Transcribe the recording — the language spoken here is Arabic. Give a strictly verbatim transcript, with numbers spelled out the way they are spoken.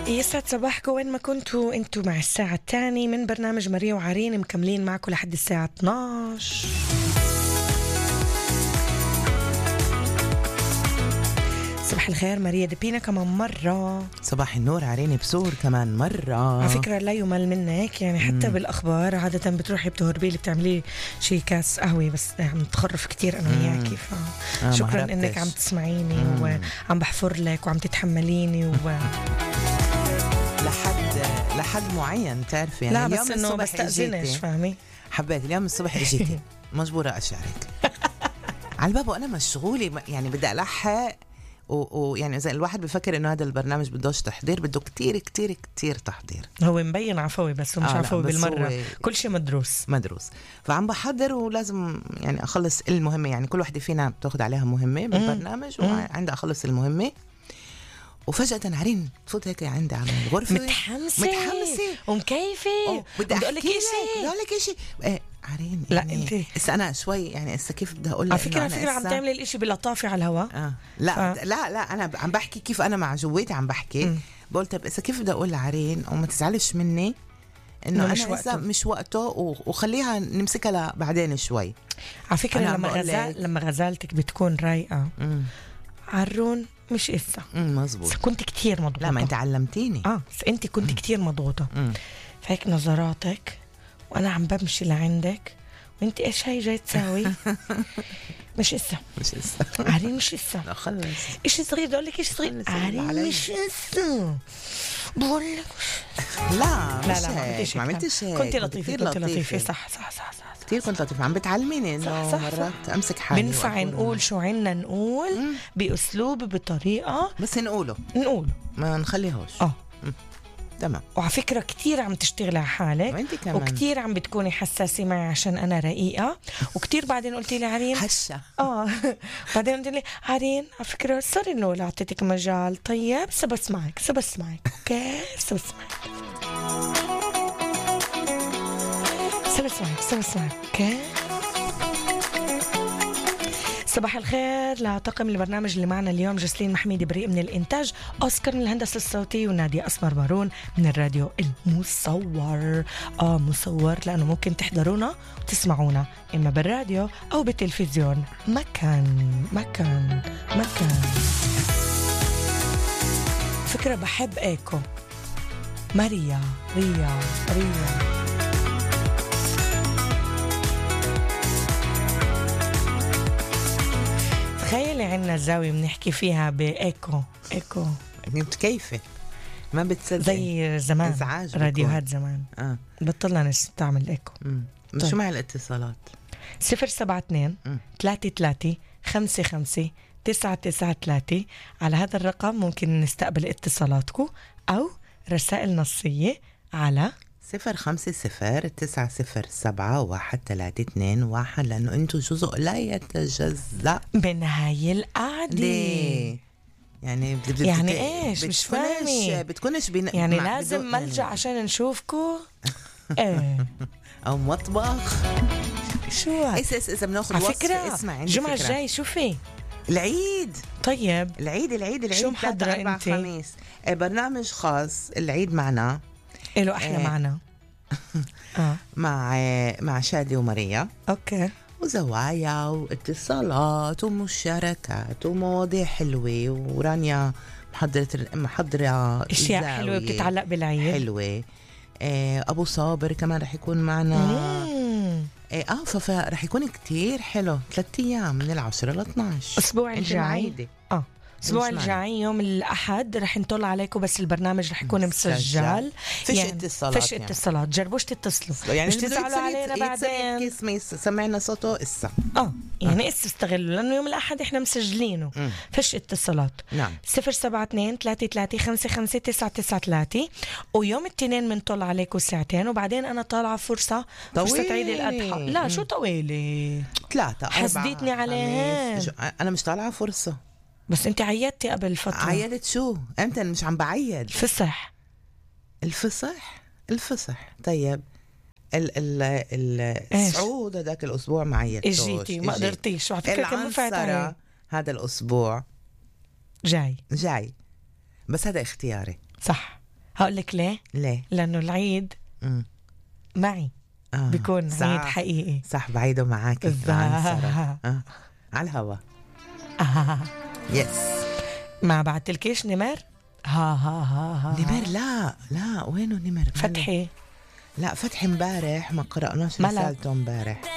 يسعد صباحكم وين ما كنتوا انتوا مع الساعة الثانية من برنامج ماريا وعرين، مكملين معكم لحد الساعة اثناشر. صباح الخير ماريا دبينا كمان مرة. صباح النور عريني بسور كمان مرة. على فكرة لا يمل منك يعني، حتى مم. بالأخبار عادة بتروحي بتهربي لي بتعملي شي كاس قهوة، بس عم نتخرف كتير أنا وياكي، فشكرا آه إنك عم تسمعيني مم. وعم بحفر لك وعم تتحمليني و... لحد لحد معين تعرفي يعني. لا بس إنه بستأذنش فاهمي. حبيت اليوم الصبح اجيتي مجبورة أشارك على الباب وأنا مشغولة يعني بدي ألحق، ويعني إذا الواحد بفكر إنه هذا البرنامج بدوش تحضير، بده كتير كتير كتير تحضير. هو مبين عفوي بس هو مش آه عفوي بالمرة، كل شيء مدروس مدروس. فعم بحضر ولازم يعني أخلص المهمة، يعني كل واحدة فينا بتاخد عليها مهمة بالبرنامج وعندها أخلص المهمة. وفجأة عرين تفوت هيك عندي على الغرفة متحمسة متحمسة ومكيفة، بدي أقول لك شيء بدي أقول لك شيء إيه عرين. لا يعني انت هسه انا شوي يعني هسه كيف بدي اقول لك على فكره على فكره عم تعملي الاشي بلطافه على الهواء. آه. لا ف... لا لا انا عم بحكي كيف انا مع جويتي عم بحكي. بقول طب هسه كيف بدي اقول لعرين وما تزعلش مني انه انا هسه مش وقته، وخليها نمسكها بعدين شوي. على فكره لما غزال لما غزالتك بتكون رايقه عرون مش إسا مزبوط، كنت كتير مضغوطة. لا ما انت علمتيني. اه بس انت كنت كتير مضغوطة، فهيك نظراتك وانا عم بمشي لعندك وانت ايش هاي جاي تساوي؟ مش إسا مش إسا عرين مش إسا. لا خلص ايش صغير بدي اقول لك ايش صغير عرين مش إسا بقول لك لا لا لا ما عملتش هيك، كنت لطيفة كنت لطيفة صح صح صح صح كتير كنت لطيفة، عم بتعلميني انه مرات امسك حالي. بنفع نقول شو عنا نقول مم. باسلوب بطريقة بس نقوله نقول ما نخليهوش. اه تمام. وعلى فكرة كتير عم تشتغلي على حالك وكتير عم بتكوني حساسة معي عشان أنا رقيقة، وكتير بعدين قلتي لي عرين هشة آه بعدين قلتي لي عرين على فكرة سوري إنه لا أعطيتك مجال. طيب سب اسمعك سب اسمعك أوكي سب اسمعك سب اسمعك سب اسمعك أوكي. صباح الخير لطاقم البرنامج اللي معنا اليوم: جسلين محميد بريء من الإنتاج، أوسكار من الهندسة الصوتية، ونادية أسمر بارون من الراديو المصور. آه مصور لأنه ممكن تحضرونا وتسمعونا إما بالراديو أو بالتلفزيون. مكان مكان مكان فكرة بحب إيكو ماريا ريا ريا. تخيلي عنا زاوية بنحكي فيها بإيكو إيكو انت كيفه ما بتصدق زي زمان راديوهات زمان آه. بطلنا نستعمل إيكو. طيب. شو مع الاتصالات؟ صفر سبعة اثنين ثلاثة ثلاثة خمسة خمسة تسعة تسعة ثلاثة. على هذا الرقم ممكن نستقبل اتصالاتكم أو رسائل نصية على صفر خمسة صفر تسعة صفر سبعة واحد ثلاثة اثنين واحد، لأنه أنتوا جزء لا يتجزأ من هاي القعدة. يعني بت... يعني إيش مش فاهمة بتكونش بين... يعني لازم بدو... ملجأ يعني... عشان نشوفكم ايه أو مطبخ شو إيش إيش إذا بناخد على فكرة الجمعة الجاي شوفي العيد. طيب العيد العيد العيد شو محضرة أنت؟ خميس برنامج خاص العيد معنا إله أحلى آه. معنا آه. مع مع شادي وماريا. أوكي. وزوايا واتصالات ومشاركات ومواضيع حلوة، ورانيا محضرة محضرة أشياء حلوة بتتعلق بالعيد حلوة. آه أبو صابر كمان رح يكون معنا. آه, آه فرح يكون كتير حلو. ثلاثة أيام من العشرة لاثناش أسبوع الجاي. آه الأسبوع الجاي يوم الأحد رح نطلع عليكم، بس البرنامج رح يكون مسجل. فيش يعني اتصالات فيش اتصالات يعني. جربوش تتصلوا يعني مش تزعلوا علينا بعدين. سمعنا صوته إسا آه يعني إسا استغلوا لأنه يوم الأحد إحنا مسجلينه. م. فيش اتصالات. نعم. صفر سبعة اثنين ثلاثة ثلاثة خمسة خمسة تسعة تسعة ثلاثة. ويوم الاثنين من طلع عليكم ساعتين، وبعدين أنا طالعة فرصة طويلة. فرصة عيد الأضحى. لا م. شو طويلة ثلاثة حسديتني عليها. أنا مش طالعة فرصة، بس انت عيدتي قبل فترة. عيدت شو؟ امتى؟ مش عم بعيد. الفصح الفصح الفصح طيب ال ال الصعود هذاك الأسبوع ما عيدتوش. اجيتي ما قدرتيش. على فكرة كان مفاتها هذا الأسبوع جاي جاي بس هذا اختياري. صح. هقول لك ليه؟ ليه؟ لأنه العيد مم. معي آه. بيكون صح. عيد حقيقي. صح، بعيده معك عنصرة. آه. على الهوا. آه. يس. ما بعتلكيش نمر؟ ها ها ها ها نمر؟ لا لا، وينه نمر؟ فتحي. لا فتحي امبارح ما قرأناش ملا. رسالته امبارح.